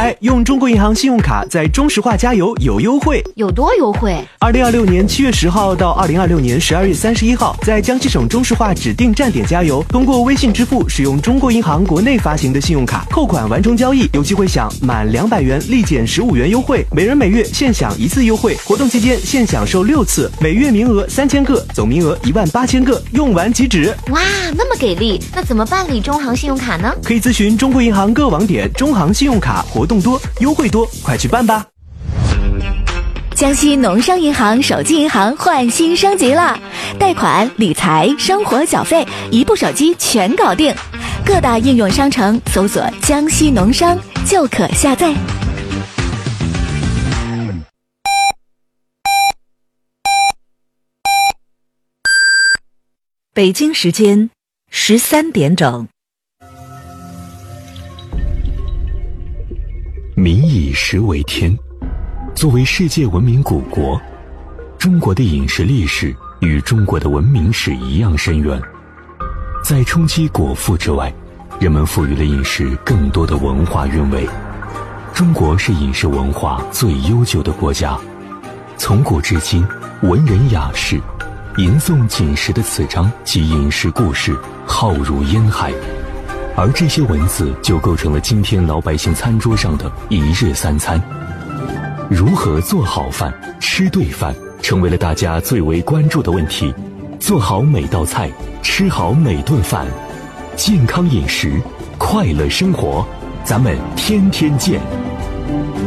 来，用中国银行信用卡在中石化加油有优惠， 有多优惠 ？2026年7月10号到2026年12月31号，在江西省中石化指定站点加油，通过微信支付使用中国银行国内发行的信用卡，扣款完成交易，有机会享满200元立减15元优惠，每人每月限享1次优惠。活动期间限享受6次，每月名额3000个，总名额18000个，用完即止。 哇，那么给力！那怎么办理中行信用卡呢？ 可以咨询中国银行各网点，中行信用卡活动多，优惠多，快去办吧！ 江西农商银行手机银行换新升级了，贷款、理财、生活缴费，一部手机全搞定。各大应用商城搜索江西农商就可下载。 北京时间13点整。 民以食为天，作为世界文明古国，中国的饮食历史与中国的文明史一样深远。在冲击果腹之外，人们赋予了饮食更多的文化韵味。中国是饮食文化最悠久的国家，从古至今，文人雅士吟诵锦食的词章及饮食故事浩如烟海，而这些文字就构成了今天老百姓餐桌上的一日三餐。如何做好饭、吃对饭，成为了大家最为关注的问题。做好每道菜，吃好每顿饭，健康饮食，快乐生活，咱们天天见。